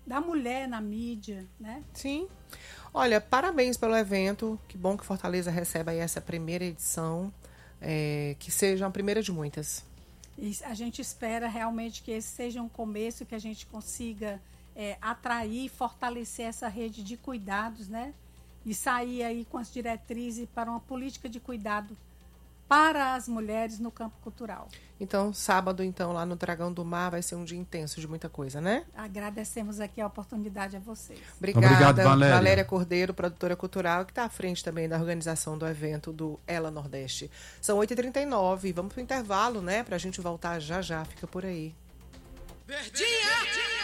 da mulher na mídia, né? Sim. Olha, parabéns pelo evento. Que bom que Fortaleza recebe aí essa primeira edição. Que seja a primeira de muitas. E a gente espera realmente que esse seja um começo, que a gente consiga atrair e fortalecer essa rede de cuidados, né? E sair aí com as diretrizes para uma política de cuidado para as mulheres no campo cultural. Então, sábado, lá no Dragão do Mar, vai ser um dia intenso de muita coisa, né? Agradecemos aqui a oportunidade a vocês. Obrigada, obrigado, Valéria Cordeiro, produtora cultural, que está à frente também da organização do evento do Ela Nordeste. São 8h39, vamos para o intervalo, né? Para a gente voltar já já, fica por aí. Verdinha!